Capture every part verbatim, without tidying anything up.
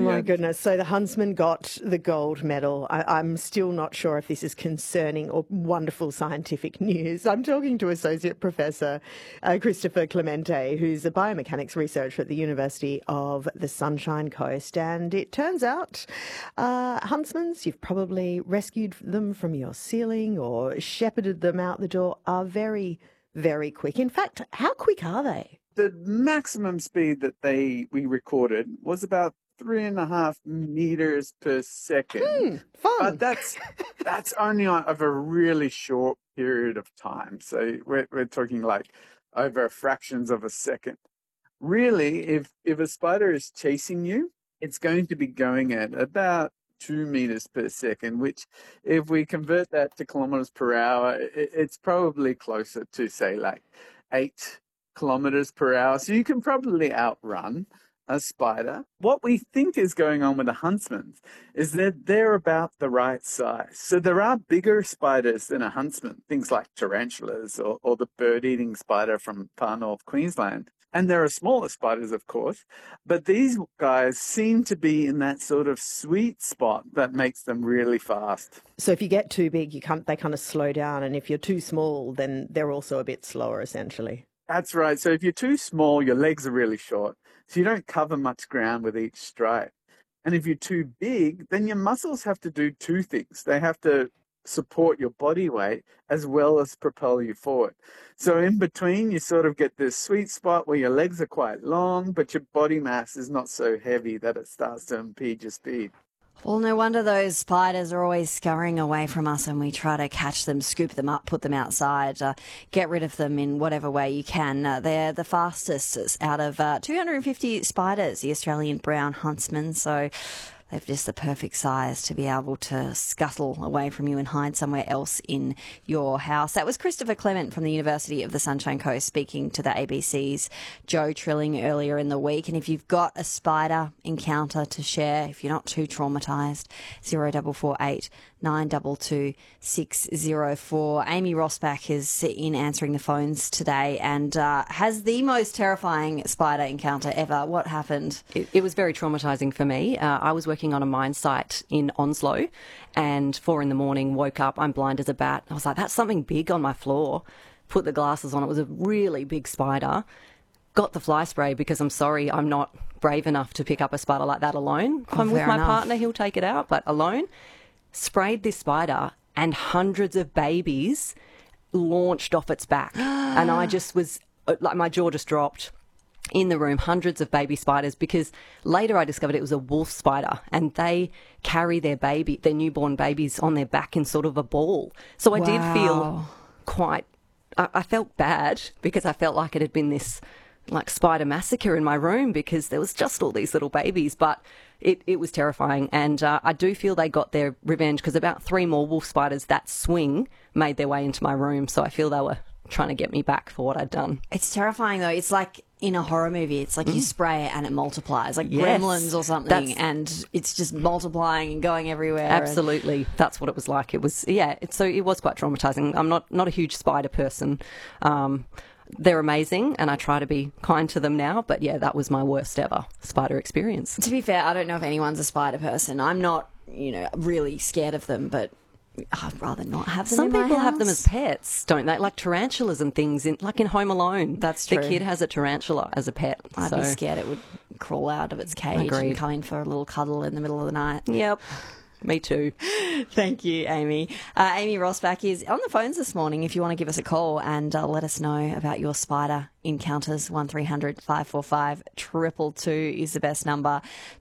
my end. goodness. So the Huntsman got the gold medal. I, I'm still not sure if this is concerning or wonderful scientific news. I'm talking to Associate Professor uh, Christopher Clemente, who's a biomechanics researcher at the University of the Sunshine Coast. And it turns out uh, huntsmans, you've probably rescued them from your ceiling or shepherded them out the door, are very, very quick. In fact, how quick are they? The maximum speed that they we recorded was about three and a half meters per second. Hmm, fun. But that's that's only on, of a really short period of time. So we're we're talking like over fractions of a second. Really, if if a spider is chasing you, it's going to be going at about two meters per second, which if we convert that to kilometers per hour, it, it's probably closer to say like eight kilometers per hour. So you can probably outrun a spider. What we think is going on with the huntsman is that they're about the right size. So there are bigger spiders than a huntsman, things like tarantulas or, or the bird-eating spider from far north Queensland. And there are smaller spiders, of course, but these guys seem to be in that sort of sweet spot that makes them really fast. So if you get too big, you can't, they kind of slow down. And if you're too small, then they're also a bit slower, essentially. That's right. So if you're too small, your legs are really short. So you don't cover much ground with each stride. And if you're too big, then your muscles have to do two things. They have to support your body weight as well as propel you forward. So in between, you sort of get this sweet spot where your legs are quite long, but your body mass is not so heavy that it starts to impede your speed. Well, no wonder those spiders are always scurrying away from us and we try to catch them, scoop them up, put them outside, uh, get rid of them in whatever way you can. Uh, they're the fastest out of uh, two hundred fifty spiders, the Australian brown huntsman. So they've just the perfect size to be able to scuttle away from you and hide somewhere else in your house. That was Christopher Clement from the University of the Sunshine Coast speaking to the A B C's Joe Trilling earlier in the week. And if you've got a spider encounter to share, if you're not too traumatised, zero four four eight nine two two six zero four. Amy Rosbach is in answering the phones today and uh, has the most terrifying spider encounter ever. What happened? It, it was very traumatising for me. Uh, I was working on a mine site in Onslow and four in the morning, woke up, I'm blind as a bat. I was like, that's something big on my floor. Put the glasses on. It was a really big spider. Got the fly spray because I'm sorry, I'm not brave enough to pick up a spider like that alone. If Oh, I'm with fair my enough. partner, he'll take it out, but alone, sprayed this spider and hundreds of babies launched off its back. And I just was, like, my jaw just dropped. In the room, hundreds of baby spiders, because later I discovered it was a wolf spider and they carry their baby, their newborn babies on their back in sort of a ball. So I Wow. did feel quite, I, I felt bad because I felt like it had been this like spider massacre in my room because there was just all these little babies, but it, it was terrifying. And uh, I do feel they got their revenge because about three more wolf spiders that swing made their way into my room. So I feel they were trying to get me back for what I'd done. It's terrifying, though. It's like in a horror movie. It's like you spray it and it multiplies, like Yes. Gremlins or something, That's- and it's just multiplying and going everywhere. and- Absolutely. That's what it was like. It was, yeah, it, so it was quite traumatising. I'm not, not a huge spider person. Um, they're amazing and I try to be kind to them now, but yeah, that was my worst ever spider experience. To be fair, I don't know if anyone's a spider person. I'm not, you know, really scared of them, but I'd rather not have them Some in my people have them house. as pets, don't they? Like tarantulas and things, in, like in Home Alone. That's The true. kid has a tarantula as a pet. I'd so. be scared it would crawl out of its cage Agreed. and come in for a little cuddle in the middle of the night. Yep, me too. Thank you, Amy. Uh, Amy Rosbach is on the phones this morning if you want to give us a call and uh, let us know about your spider encounters. one three hundred five four five two two two is the best number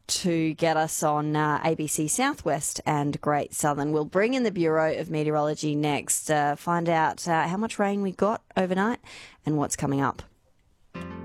to get us on uh, A B C Southwest and Great Southern. We'll bring in the Bureau of Meteorology next, uh, find out uh, how much rain we got overnight and what's coming up.